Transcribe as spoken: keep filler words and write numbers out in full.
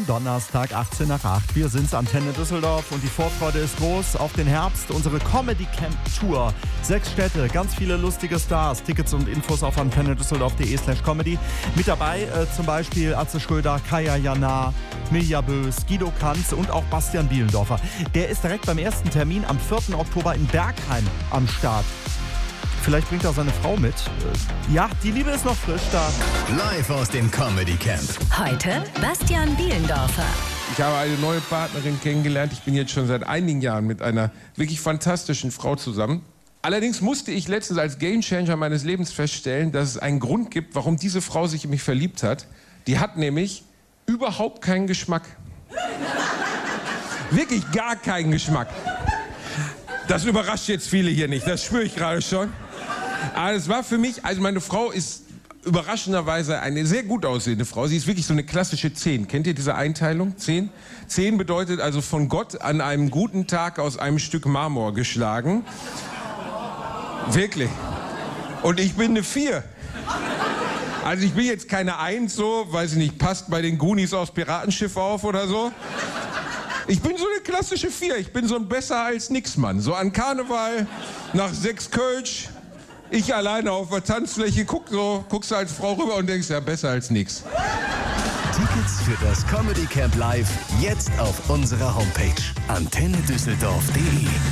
am Donnerstag, achtzehn nach acht. Wir sind's, Antenne Düsseldorf, und die Vorfreude ist groß auf den Herbst. Unsere Comedy Camp Tour. Sechs Städte, ganz viele lustige Stars. Tickets und Infos auf antennedüsseldorf.de slash comedy. Mit dabei äh, zum Beispiel Atze Schröder, Kaya Jana, Mirja Bös, Guido Kanz und auch Bastian Bielendorfer. Der ist direkt beim ersten Termin am vierten Oktober in Bergheim am Start. Vielleicht bringt er seine Frau mit. Ja, die Liebe ist noch frisch da. Live aus dem Comedy Camp. Heute Bastian Bielendorfer. Ich habe eine neue Partnerin kennengelernt. Ich bin jetzt schon seit einigen Jahren mit einer wirklich fantastischen Frau zusammen. Allerdings musste ich letztens als Gamechanger meines Lebens feststellen, dass es einen Grund gibt, warum diese Frau sich in mich verliebt hat. Die hat nämlich überhaupt keinen Geschmack. Wirklich gar keinen Geschmack. Das überrascht jetzt viele hier nicht, das spüre ich gerade schon. Aber es war für mich, also meine Frau ist überraschenderweise eine sehr gut aussehende Frau. Sie ist wirklich so eine klassische zehn. Kennt ihr diese Einteilung? zehn? zehn bedeutet also von Gott an einem guten Tag aus einem Stück Marmor geschlagen. Wirklich. Und ich bin eine vier. Also ich bin jetzt keine eins so, weiß ich nicht, passt bei den Goonies aufs Piratenschiff auf oder so. Ich bin so eine klassische vier. Ich bin so ein besser als nix Mann. So an Karneval, nach sechs Kölsch, ich alleine auf der Tanzfläche, guck so, guckst du als Frau rüber und denkst, ja, besser als nix. Tickets für das Comedy Camp Live jetzt auf unserer Homepage antenne düsseldorf punkt de.